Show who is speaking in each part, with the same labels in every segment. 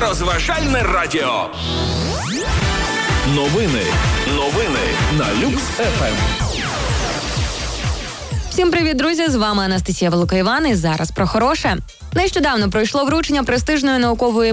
Speaker 1: Розважальне радіо. Новини на Люкс-ФМ.
Speaker 2: Всім привіт, друзі! З вами Анастасія Великоїван і зараз про хороше. Нещодавно пройшло вручення престижної наукової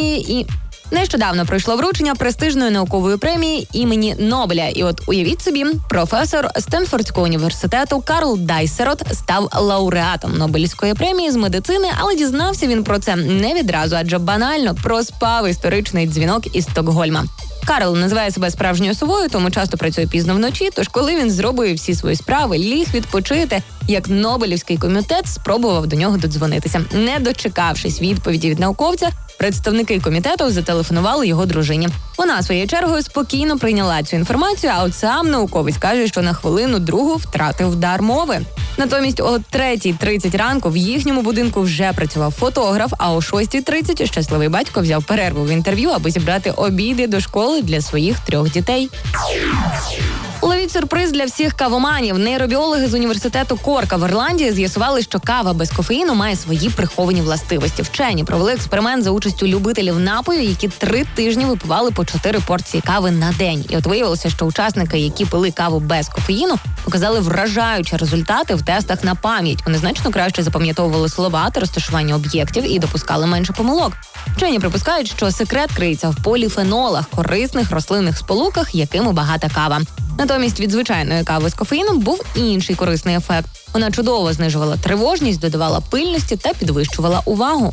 Speaker 2: премії імені Нобеля. І от уявіть собі, професор Стенфордського університету Карл Дайсерот став лауреатом Нобелівської премії з медицини, але дізнався він про це не відразу, адже банально проспав історичний дзвінок із Стокгольма. Карл називає себе справжньою совою, тому часто працює пізно вночі, тож коли він зробив всі свої справи, ліг відпочити, як Нобелівський комітет спробував до нього додзвонитися. Не дочекавшись відповіді від науковця, представники комітету зателефонували його дружині. Вона, своєю чергою, спокійно прийняла цю інформацію, а от сам науковець каже, що на хвилину-другу втратив дар мови. Натомість о 3:30 ранку в їхньому будинку вже працював фотограф, а о 6:30 щасливий батько взяв перерву в інтерв'ю, аби зібрати обіди до школи для своїх 3 дітей. Ловіть сюрприз для всіх кавоманів. Нейробіологи з університету Корка в Ірландії з'ясували, що кава без кофеїну має свої приховані властивості. Вчені провели експеримент за участю любителів напою, які 3 тижні випивали по 4 порції кави на день. І от виявилося, що учасники, які пили каву без кофеїну, показали вражаючі результати в тестах на пам'ять. Вони значно краще запам'ятовували слова та розташування об'єктів і допускали менше помилок. Вчені припускають, що секрет криється в поліфенолах, корисних рослинних сполуках, якими багата кава. Натомість від звичайної кави з кофеїном був інший корисний ефект. Вона чудово знижувала тривожність, додавала пильності та підвищувала увагу.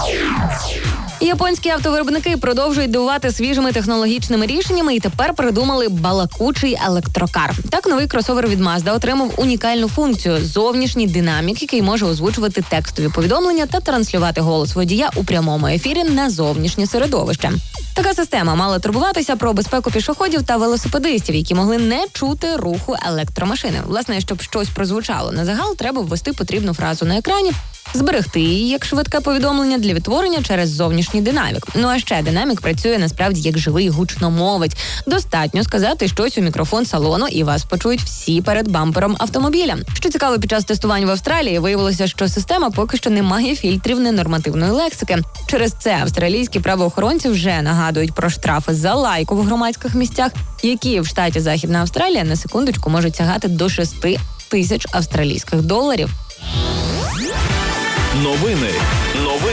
Speaker 2: Японські автовиробники продовжують дивувати свіжими технологічними рішеннями і тепер придумали балакучий електрокар. Так, новий кросовер від Mazda отримав унікальну функцію – зовнішній динамік, який може озвучувати текстові повідомлення та транслювати голос водія у прямому ефірі на зовнішнє середовище. Така система мала турбуватися про безпеку пішоходів та велосипедистів, які могли не чути руху електромашини. Власне, щоб щось прозвучало на загал, треба ввести потрібну фразу на екрані, зберегти її як швидке повідомлення для відтворення через зовнішній динамік. Ну а ще динамік працює насправді як живий гучномовець. Достатньо сказати щось у мікрофон салону і вас почують всі перед бампером автомобіля. Що цікаво, під час тестувань в Австралії виявилося, що система поки що не має фільтрів ненормативної лексики. Через це австралійські правоохоронці вже нагадують про штрафи за лайку в громадських місцях, які в штаті Західна Австралія на секундочку можуть сягати до 6 тисяч австралійських доларів.
Speaker 1: Новини